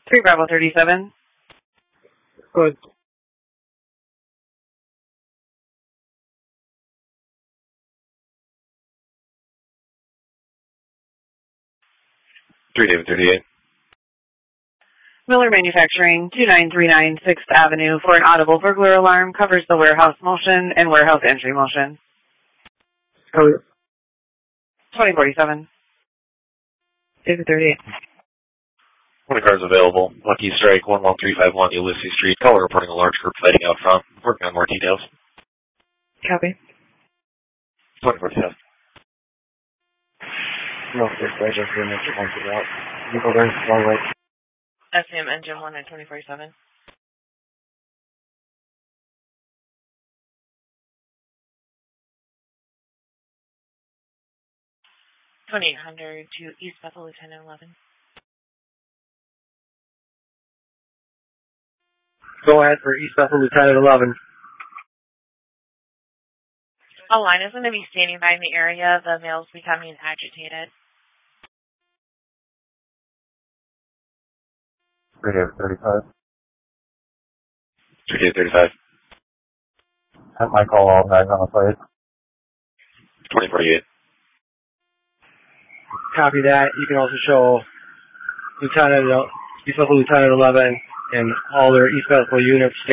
3 Bravo 37. Good. David 38. Miller Manufacturing, 2939 6th Avenue for an audible burglar alarm, covers the warehouse motion and warehouse entry motion. Code 2047. David 38. 20 cars available. Lucky Strike, 11351 Ulysses Street. Caller reporting a large group fighting out front. Working on more details. Copy. 2047. no first right just in it once it's out. You go there, wrong way. SM Engine 1 at 2047. $2,800 to East Bethel Lieutenant 11. Go ahead for East Bethel Lieutenant 11. A line is going to be standing by in the area. The male's becoming agitated. Radio 35. 35. Have my call all back on the place. 2048. Copy that. You can also show East Bethel Lieutenant 11 and all their East Bethel units